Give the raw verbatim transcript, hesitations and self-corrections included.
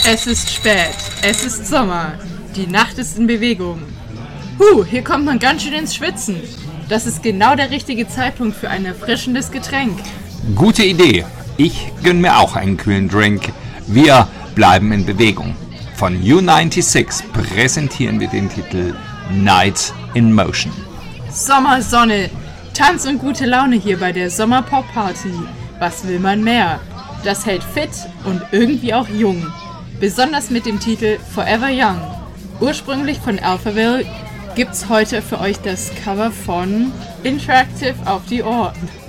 Es ist spät, es ist Sommer, die Nacht ist in Bewegung. Huh, hier kommt man ganz schön ins Schwitzen. Das ist genau der richtige Zeitpunkt für ein erfrischendes Getränk. Gute Idee. Ich gönn mir auch einen kühlen Drink. Wir bleiben in Bewegung. Von U sechsundneunzig präsentieren wir den Titel Night in Motion. Sommer, Sonne, Tanz und gute Laune hier bei der Sommer-Pop-Party. Was will man mehr? Das hält fit und irgendwie auch jung. Besonders mit dem Titel Forever Young. Ursprünglich von Alphaville gibt's heute für euch das Cover von Interactive auf die Ohren.